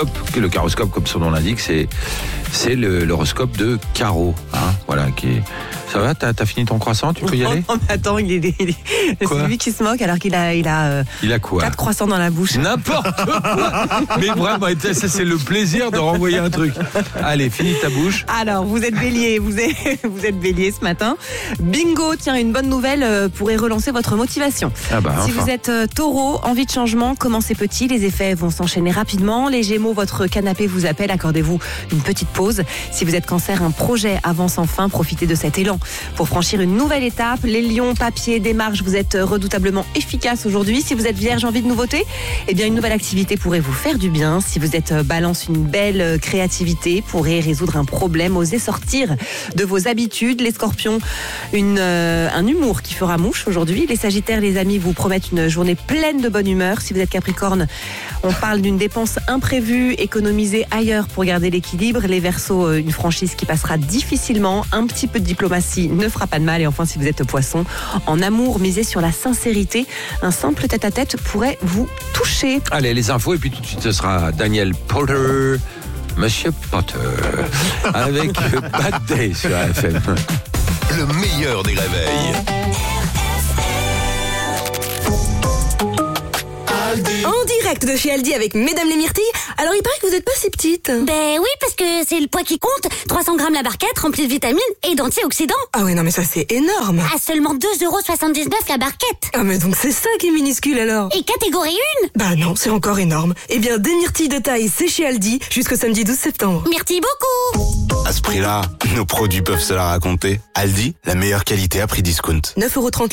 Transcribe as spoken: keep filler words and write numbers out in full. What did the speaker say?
caroscope. Le caroscope, comme son nom l'indique, c'est, c'est le, l'horoscope de Caro. Hein, voilà, qui est... Ça va, t'as, t'as fini ton croissant, tu peux y aller? Non, mais attends, il est, il est... c'est lui qui se moque alors qu'il a, il a, euh, il a quoi? quatre croissants dans la bouche. N'importe quoi. Mais vraiment, ça c'est le plaisir de renvoyer un truc. Allez, finis ta bouche. Alors, vous êtes bélier, vous êtes, vous êtes bélier ce matin. Bingo, tiens, une bonne nouvelle euh, pourrait relancer votre motivation. Ah bah, si enfin. vous êtes euh, taureau, envie de changement, commencez petit, les effets vont s'enchaîner rapidement. Les gémeaux, votre canapé vous appelle, accordez-vous une petite pause. Si vous êtes cancer, un projet avance enfin, profitez de cet élan pour franchir une nouvelle étape. Les lions, papier, démarche, vous êtes redoutablement efficace aujourd'hui. Si vous êtes vierge, envie de nouveauté, eh bien une nouvelle activité pourrait vous faire du bien. Si vous êtes balance, une belle créativité pourrait résoudre un problème. Osez sortir de vos habitudes. Les scorpions, une, euh, un humour qui fera mouche aujourd'hui. Les sagittaires, les amis, vous promettent une journée pleine de bonne humeur. Si vous êtes capricorne, on parle d'une dépense imprévue. Économisez ailleurs pour garder l'équilibre. Les verseaux, une franchise qui passera difficilement. Un petit peu de diplomatie ne fera pas de mal. Et enfin, si vous êtes poisson, en amour, misez sur la sincérité. Un simple tête-à-tête pourrait vous toucher. Allez, les infos, et puis tout de suite, ce sera Daniel Potter, Monsieur Potter, avec Bad Day sur F M. Le meilleur des réveils. En direct de chez Aldi avec Mesdames les Myrtilles. Alors il paraît que vous n'êtes pas si petite. Ben oui, parce que c'est le poids qui compte. trois cents grammes la barquette, remplie de vitamines et d'antioxydants. Ah ouais, non mais ça c'est énorme. À seulement deux euros soixante-dix-neuf la barquette. Ah mais donc c'est ça qui est minuscule alors. Et catégorie un. Bah non, c'est encore énorme. Eh bien, des myrtilles de taille, c'est chez Aldi jusqu'au samedi douze septembre. Merci beaucoup. À ce prix-là, nos produits peuvent se la raconter. Aldi, la meilleure qualité à prix discount. neuf euros trente